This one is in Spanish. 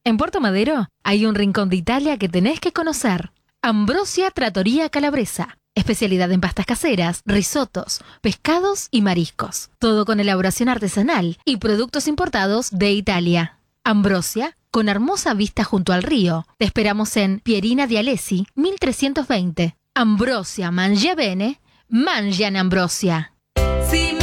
En Puerto Madero hay un rincón de Italia que tenés que conocer. Ambrosia Trattoria Calabresa. Especialidad en pastas caseras, risotos, pescados y mariscos. Todo con elaboración artesanal y productos importados de Italia. Ambrosia, con hermosa vista junto al río. Te esperamos en Pierina di Alessi, 1320. Ambrosia Mangia Bene, Mangian Ambrosia.